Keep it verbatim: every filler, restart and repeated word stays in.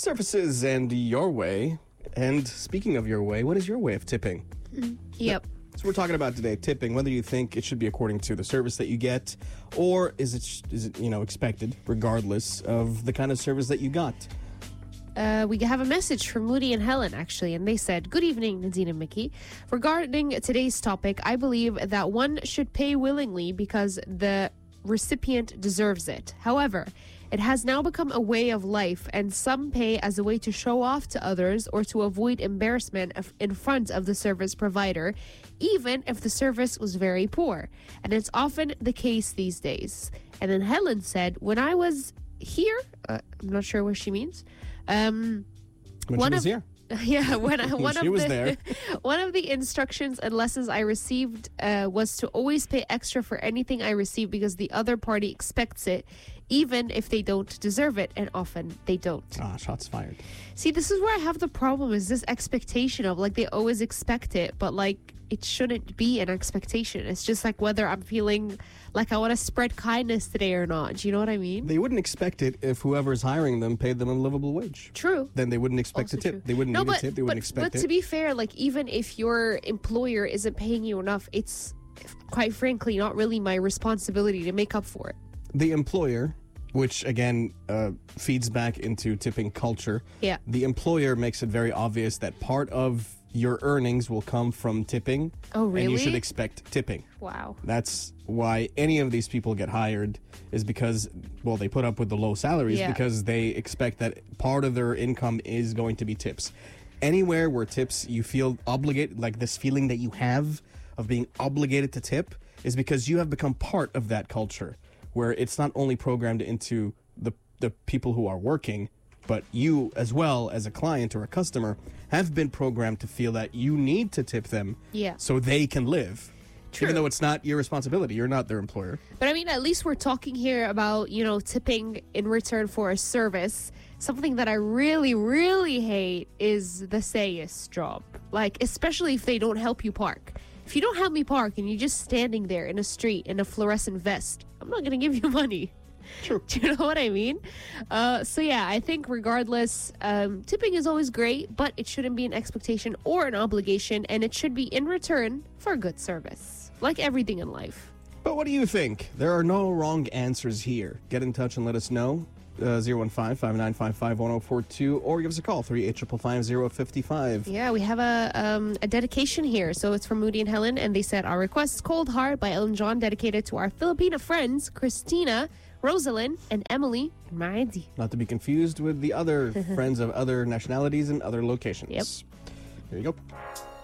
services and your way. And speaking of your way, what is your way of tipping? Mm, yep. So we're talking about today tipping, whether you think it should be according to the service that you get, or is it, is it you know, expected regardless of the kind of service that you got. Uh, we have a message from Moody and Helen, actually, and they said, "Good evening, Nadine and Mickey. Regarding today's topic, I believe that one should pay willingly because the recipient deserves it. However, it has now become a way of life, and some pay as a way to show off to others or to avoid embarrassment of, in front of the service provider, even if the service was very poor. And it's often the case these days." And then Helen said, "When I was here," uh, I'm not sure what she means, Um, When one she was of, here. Yeah, when, When one she of was the there. one of the instructions and lessons I received uh, was to always pay extra for anything I receive because the other party expects it, even if they don't deserve it, and often they don't. Ah, shots fired. See, this is where I have the problem: is this expectation of like they always expect it, but like it shouldn't be an expectation. It's just like whether I'm feeling like I want to spread kindness today or not. Do you know what I mean? They wouldn't expect it if whoever's hiring them paid them a livable wage. True. Then they wouldn't expect Also a tip. true. They wouldn't No, need but, a tip. They but, wouldn't expect but it. to be fair, like even if your employer isn't paying you enough, it's quite frankly not really my responsibility to make up for it. The employer, which again uh, feeds back into tipping culture, Yeah. the employer makes it very obvious that part of your earnings will come from tipping. Oh, And you should really? expect tipping. Wow. That's why any of these people get hired, is because, well, they put up with the low salaries Yeah. because they expect that part of their income is going to be tips. Anywhere where tips, you feel obligated, like this feeling that you have of being obligated to tip, is because you have become part of that culture, where it's not only programmed into the the people who are working, but you as well as a client or a customer have been programmed to feel that you need to tip them Yeah. so they can live. True. Even though it's not your responsibility. You're not their employer. But I mean, at least we're talking here about, you know, tipping in return for a service. Something that I really, really hate is the sayist job. Like, especially if they don't help you park. If you don't help me park and you're just standing there in a street in a fluorescent vest, I'm not going to give you money. True. Do you know what I mean? Uh, so yeah, I think regardless, um, tipping is always great, but it shouldn't be an expectation or an obligation, and it should be in return for good service, like everything in life. But what do you think? There are no wrong answers here. Get in touch and let us know. Uh, zero one five, five nine five five, one zero four two, or give us a call, three eight five five, five zero five five. Yeah, we have a um, a dedication here. So it's from Moody and Helen, and they said, "Our request is Cold Heart by Elton John, dedicated to our Filipino friends, Christina, Rosalind, and Emily, and Maidi." Not to be confused with the other friends of other nationalities and other locations. Yep. Here you go.